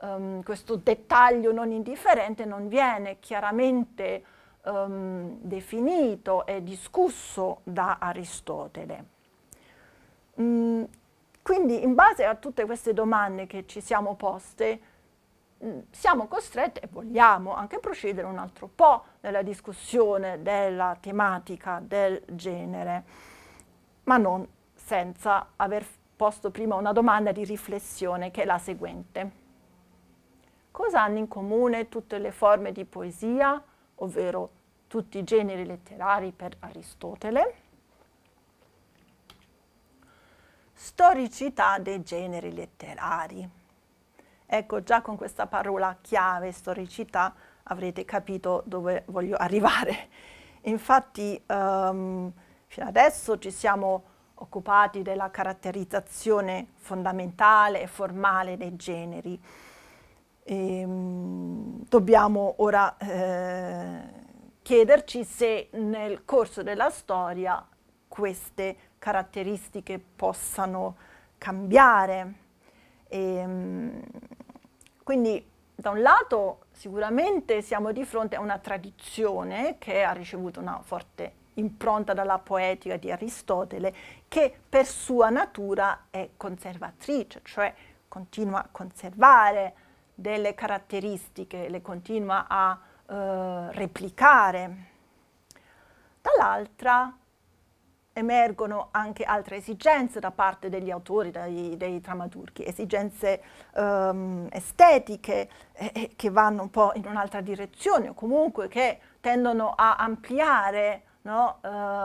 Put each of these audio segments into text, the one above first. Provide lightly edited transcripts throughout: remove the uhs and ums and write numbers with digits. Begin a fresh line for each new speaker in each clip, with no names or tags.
questo dettaglio non indifferente non viene chiaramente definito e discusso da Aristotele. Quindi in base a tutte queste domande che ci siamo poste, siamo costretti e vogliamo anche procedere un altro po' nella discussione della tematica del genere, ma non senza aver posto prima una domanda di riflessione che è la seguente. Cosa hanno in comune tutte le forme di poesia, ovvero tutti i generi letterari per Aristotele? Storicità dei generi letterari. Ecco, già con questa parola chiave, storicità, avrete capito dove voglio arrivare. Infatti, fino adesso ci siamo occupati della caratterizzazione fondamentale e formale dei generi. Dobbiamo ora chiederci se nel corso della storia queste caratteristiche possano cambiare. Quindi da un lato sicuramente siamo di fronte a una tradizione che ha ricevuto una forte impronta dalla poetica di Aristotele, che per sua natura è conservatrice, cioè continua a conservare delle caratteristiche, le continua a replicare. Dall'altra emergono anche altre esigenze da parte degli autori, dei drammaturghi, esigenze estetiche che vanno un po' in un'altra direzione o comunque che tendono a ampliare, no?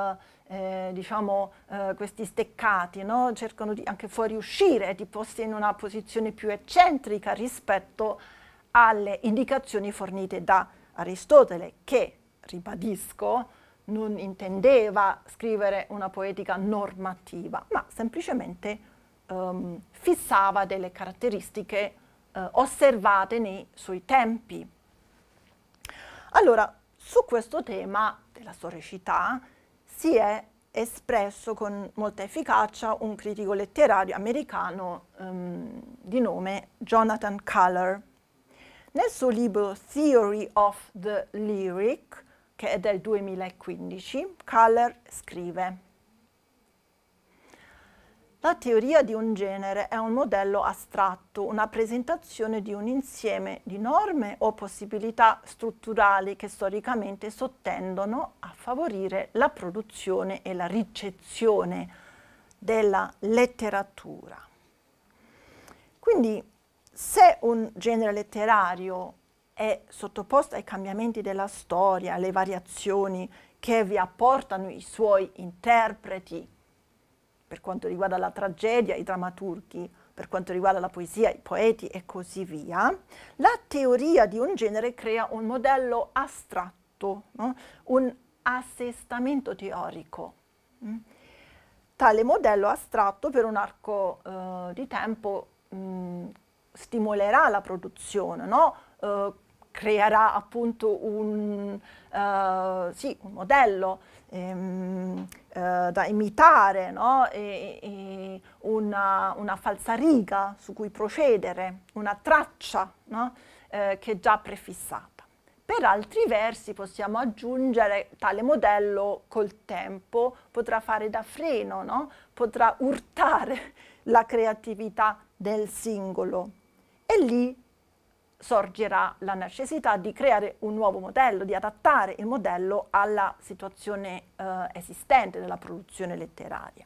Questi steccati, no? Cercano di anche fuoriuscire, di porsi in una posizione più eccentrica rispetto alle indicazioni fornite da Aristotele, che, ribadisco, non intendeva scrivere una poetica normativa, ma semplicemente fissava delle caratteristiche osservate nei suoi tempi. Allora, su questo tema della storicità si è espresso con molta efficacia un critico letterario americano di nome Jonathan Culler. Nel suo libro Theory of the Lyric, che è del 2015, Culler scrive: la teoria di un genere è un modello astratto, una presentazione di un insieme di norme o possibilità strutturali che storicamente sottendono a favorire la produzione e la ricezione della letteratura. Quindi, se un genere letterario è sottoposto ai cambiamenti della storia, alle variazioni che vi apportano i suoi interpreti, per quanto riguarda la tragedia, i drammaturghi, per quanto riguarda la poesia, i poeti e così via, la teoria di un genere crea un modello astratto, no? Un assestamento teorico. Tale modello astratto per un arco di tempo stimolerà la produzione, no? Creerà appunto un modello da imitare, no? Una falsariga su cui procedere, una traccia, no? Che è già prefissata. Per altri versi possiamo aggiungere tale modello col tempo, potrà fare da freno, no? Potrà urtare la creatività del singolo e lì sorgerà la necessità di creare un nuovo modello, di adattare il modello alla situazione esistente della produzione letteraria.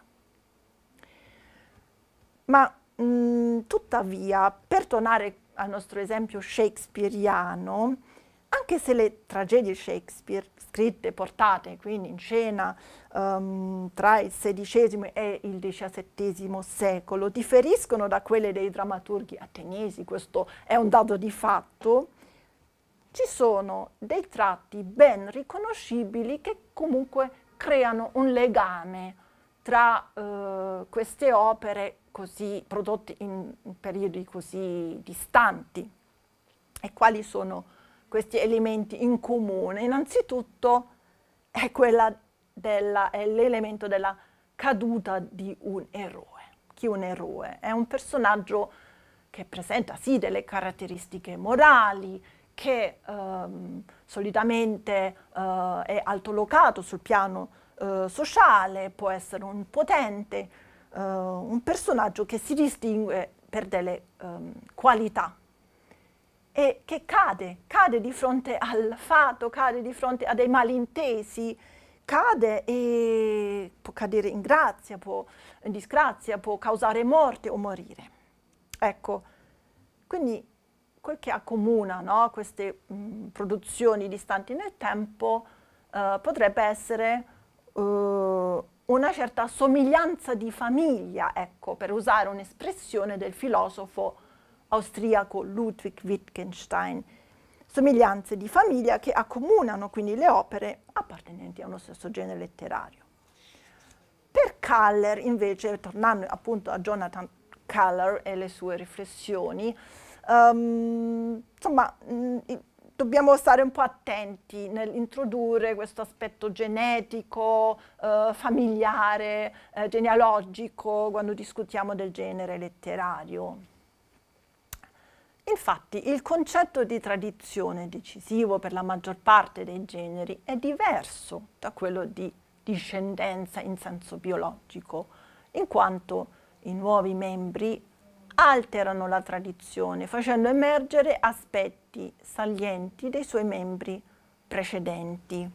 Ma tuttavia, per tornare al nostro esempio shakespeariano, anche se le tragedie Shakespeare scritte, portate quindi in scena tra il XVI e il XVII secolo, differiscono da quelle dei drammaturghi ateniesi, questo è un dato di fatto, ci sono dei tratti ben riconoscibili che comunque creano un legame tra queste opere così prodotte in periodi così distanti. E quali sono questi elementi in comune? Innanzitutto è l'elemento della caduta di un eroe. Chi è un eroe? È un personaggio che presenta sì delle caratteristiche morali, che solitamente è altolocato sul piano sociale, può essere un potente, un personaggio che si distingue per delle qualità e che cade di fronte al fatto, cade di fronte a dei malintesi, cade e può cadere in grazia, in disgrazia, può causare morte o morire. Ecco, quindi quel che accomuna, no, queste produzioni distanti nel tempo potrebbe essere una certa somiglianza di famiglia, ecco, per usare un'espressione del filosofo austriaco Ludwig Wittgenstein, somiglianze di famiglia che accomunano quindi le opere appartenenti a uno stesso genere letterario. Per Kaller, invece, tornando appunto a Jonathan Kaller e le sue riflessioni, insomma, dobbiamo stare un po' attenti nell'introdurre questo aspetto genetico, familiare, genealogico, quando discutiamo del genere letterario. Infatti, il concetto di tradizione decisivo per la maggior parte dei generi è diverso da quello di discendenza in senso biologico, in quanto i nuovi membri alterano la tradizione, facendo emergere aspetti salienti dei suoi membri precedenti.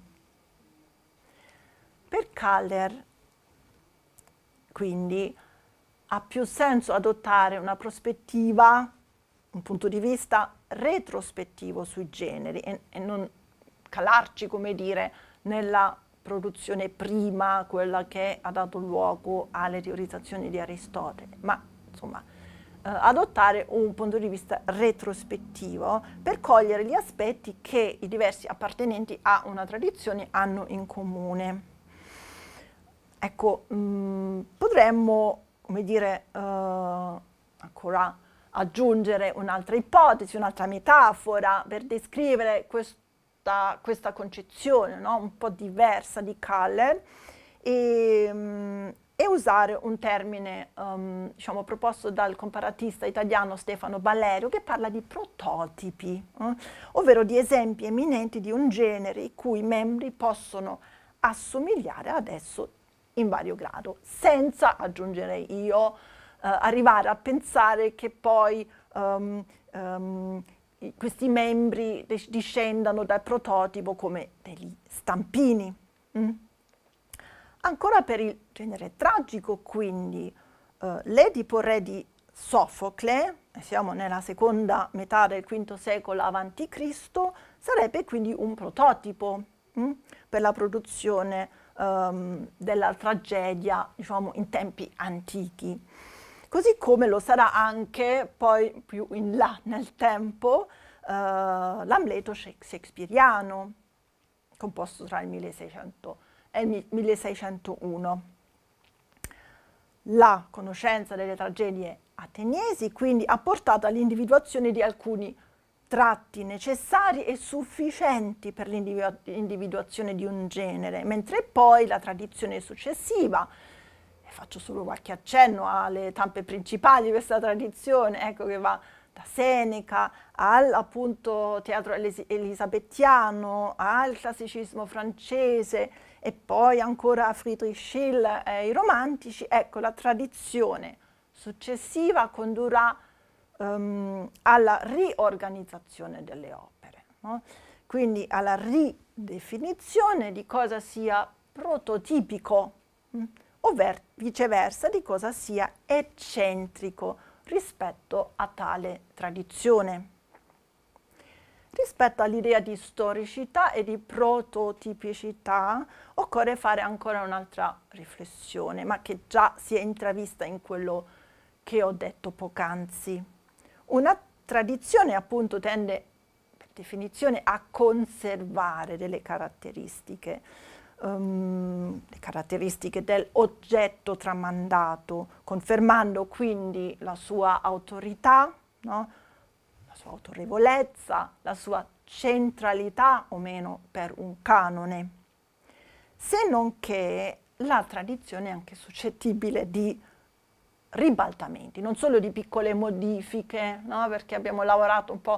Per Kaller, quindi, ha più senso adottare una prospettiva, un punto di vista retrospettivo sui generi e non calarci, come dire, nella produzione prima, quella che ha dato luogo alle teorizzazioni di Aristotele, ma insomma adottare un punto di vista retrospettivo per cogliere gli aspetti che i diversi appartenenti a una tradizione hanno in comune. Ecco, potremmo, come dire, ancora aggiungere un'altra ipotesi, un'altra metafora per descrivere questa concezione, no? Un po' diversa di Kaller e usare un termine diciamo, proposto dal comparatista italiano Stefano Ballerio, che parla di prototipi, ovvero di esempi eminenti di un genere i cui membri possono assomigliare ad esso in vario grado, senza, aggiungerei io, arrivare a pensare che poi questi membri discendano dal prototipo come degli stampini. Ancora per il genere tragico, quindi, l'Edipo re di Sofocle, siamo nella seconda metà del V secolo a.C., sarebbe quindi un prototipo per la produzione della tragedia, diciamo, in tempi antichi. Così come lo sarà anche poi più in là nel tempo l'Amleto shakespeariano, composto tra il 1600 e il 1601. La conoscenza delle tragedie ateniesi quindi ha portato all'individuazione di alcuni tratti necessari e sufficienti per l'individuazione di un genere, mentre poi la tradizione successiva, e faccio solo qualche accenno alle tappe principali di questa tradizione, ecco, che va da Seneca al appunto teatro elisabettiano, al classicismo francese e poi ancora a Friedrich Schiller e i romantici, ecco, la tradizione successiva condurrà alla riorganizzazione delle opere, no? Quindi alla ridefinizione di cosa sia prototipico, o viceversa di cosa sia eccentrico rispetto a tale tradizione. Rispetto all'idea di storicità e di prototipicità occorre fare ancora un'altra riflessione, ma che già si è intravista in quello che ho detto poc'anzi. Una tradizione appunto tende per definizione a conservare delle caratteristiche, le caratteristiche dell'oggetto tramandato, confermando quindi la sua autorità, no? La sua autorevolezza, la sua centralità o meno per un canone. Se non che la tradizione è anche suscettibile di ribaltamenti, non solo di piccole modifiche, no? Perché abbiamo lavorato un po'